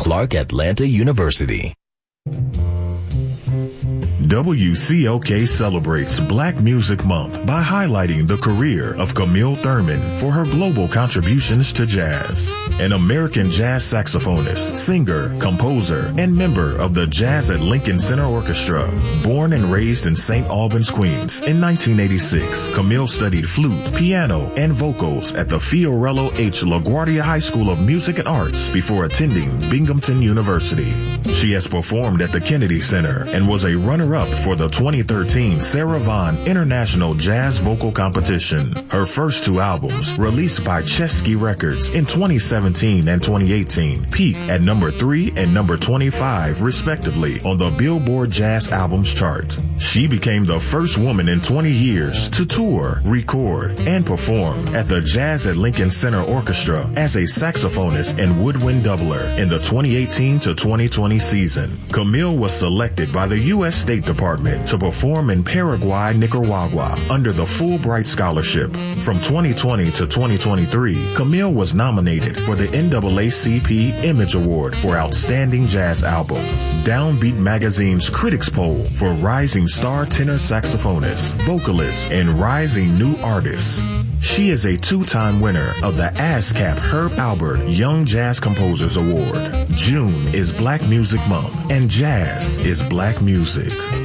Clark Atlanta University. WCLK celebrates Black Music Month by highlighting the career of Camille Thurman for her global contributions to jazz. An American jazz saxophonist, singer, composer, and member of the Jazz at Lincoln Center Orchestra. Born and raised in St. Albans, Queens in 1986, Camille studied flute, piano, and vocals at the Fiorello H. LaGuardia High School of Music and Arts before attending Binghamton University. She has performed at the Kennedy Center and was a runner-up for the 2013 Sarah Vaughan International Jazz Vocal Competition. Her first two albums, released by Chesky Records in 2017 and 2018, peaked at number 3 and number 25, respectively, on the Billboard Jazz Albums chart. She became the first woman in 20 years to tour, record, and perform at the Jazz at Lincoln Center Orchestra as a saxophonist and woodwind doubler in the 2018 to 2020 season. Camille was selected by the U.S. State Department to perform in Paraguay, Nicaragua under the Fulbright Scholarship. From 2020 to 2023, Camille was nominated for the NAACP Image Award for Outstanding Jazz Album, Downbeat Magazine's Critics Poll for Rising Star Tenor Saxophonist, Vocalist, and Rising New Artist. She is a two-time winner of the ASCAP Herb Albert Young Jazz Composers Award. June is Black Music Month, and jazz is black music.